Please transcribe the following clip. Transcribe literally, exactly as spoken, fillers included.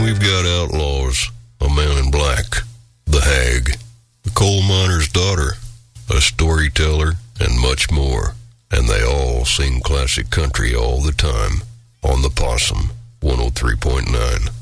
We've got outlaws, a man in black, the hag, the coal miner's daughter, a storyteller, and much more. And they all sing classic country all the time on the Possum one oh three point nine.